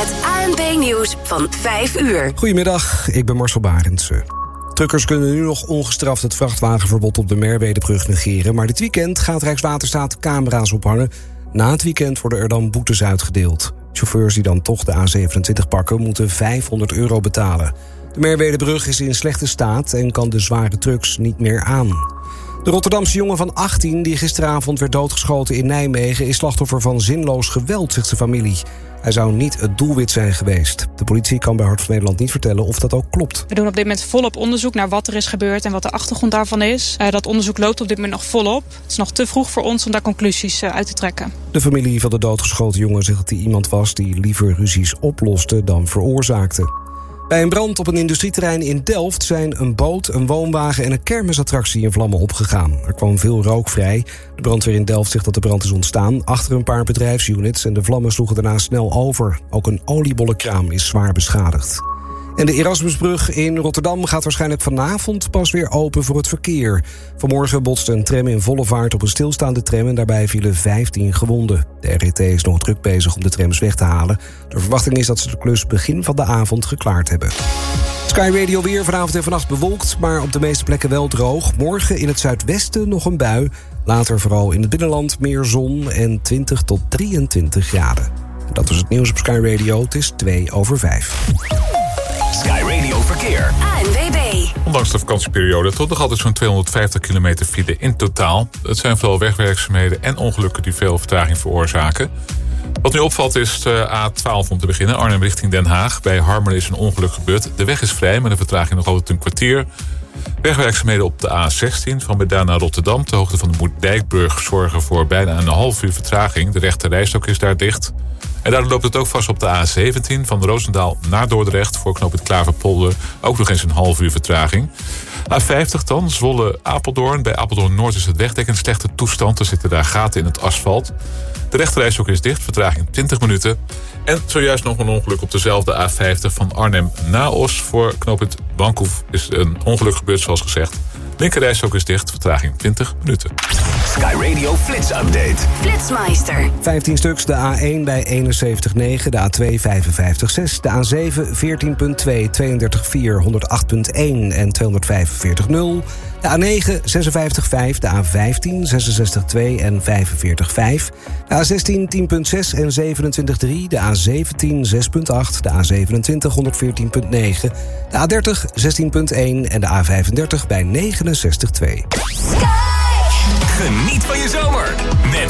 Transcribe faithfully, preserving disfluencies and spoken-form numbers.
Het A N P-nieuws van vijf uur. Goedemiddag, ik ben Marcel Barendse. Truckers kunnen nu nog ongestraft het vrachtwagenverbod op de Merwedebrug negeren, maar dit weekend gaat Rijkswaterstaat camera's ophangen. Na het weekend worden er dan boetes uitgedeeld. Chauffeurs die dan toch de A zevenentwintig pakken, moeten vijfhonderd euro betalen. De Merwedebrug is in slechte staat en kan de zware trucks niet meer aan. De Rotterdamse jongen van achttien die gisteravond werd doodgeschoten in Nijmegen is slachtoffer van zinloos geweld, zegt zijn familie. Hij zou niet het doelwit zijn geweest. De politie kan bij Hart van Nederland niet vertellen of dat ook klopt. We doen op dit moment volop onderzoek naar wat er is gebeurd en wat de achtergrond daarvan is. Uh, dat onderzoek loopt op dit moment nog volop. Het is nog te vroeg voor ons om daar conclusies uh, uit te trekken. De familie van de doodgeschoten jongen zegt dat hij iemand was die liever ruzies oploste dan veroorzaakte. Bij een brand op een industrieterrein in Delft zijn een boot, een woonwagen en een kermisattractie in vlammen opgegaan. Er kwam veel rook vrij. De brandweer in Delft zegt dat de brand is ontstaan achter een paar bedrijfsunits en de vlammen sloegen daarna snel over. Ook een oliebollenkraam is zwaar beschadigd. En de Erasmusbrug in Rotterdam gaat waarschijnlijk vanavond pas weer open voor het verkeer. Vanmorgen botste een tram in volle vaart op een stilstaande tram en daarbij vielen vijftien gewonden. De R E T is nog druk bezig om de trams weg te halen. De verwachting is dat ze de klus begin van de avond geklaard hebben. Sky Radio weer vanavond en vannacht bewolkt, maar op de meeste plekken wel droog. Morgen in het zuidwesten nog een bui. Later vooral in het binnenland meer zon en twintig tot drieëntwintig graden. Dat was het nieuws op Sky Radio. Het is twee over vijf. Sky Radio Verkeer. A N W B. Ondanks de vakantieperiode tot nog altijd zo'n tweehonderdvijftig kilometer file in totaal. Het zijn vooral wegwerkzaamheden en ongelukken die veel vertraging veroorzaken. Wat nu opvalt is de A twaalf om te beginnen, Arnhem richting Den Haag. Bij Harmelen is een ongeluk gebeurd. De weg is vrij, maar de vertraging nog altijd een kwartier. Wegwerkzaamheden op de A zestien van Breda naar Rotterdam, ter hoogte van de Moerdijkbrug, zorgen voor bijna een half uur vertraging. De rechte rijstok is daar dicht. En daardoor loopt het ook vast op de A zeventien van Roosendaal naar Dordrecht voor knooppunt Klaverpolder. Ook nog eens een half uur vertraging. A vijftig dan, Zwolle-Apeldoorn. Bij Apeldoorn-Noord is het wegdek in slechte toestand. Er zitten daar gaten in het asfalt. De rechterrijstok is dicht, vertraging twintig minuten. En zojuist nog een ongeluk op dezelfde A vijftig van Arnhem naar Os. Voor knooppunt Bankhoef is een ongeluk gebeurd, zoals gezegd. Linkerrijstok is dicht, vertraging twintig minuten. Sky Radio Flits Update. Flitsmeister. vijftien stuks, de A één bij eenenzeventig komma negen, de A twee vijfenvijftig komma zes, de A zeven veertien komma twee, tweeëndertig komma vier, honderdachttien komma één en tweehonderdvijfenveertig komma nul. De A negen zesenvijftig komma vijf, de A vijftien zesenzestig komma twee en vijfenveertig komma vijf. De A zestien tien komma zes en zevenentwintig komma drie, de A zeventien zes komma acht, de A zevenentwintig honderdveertien komma negen, de A dertig zestien komma één en de A vijfendertig bij negenenzestig komma twee. Geniet van je zomer met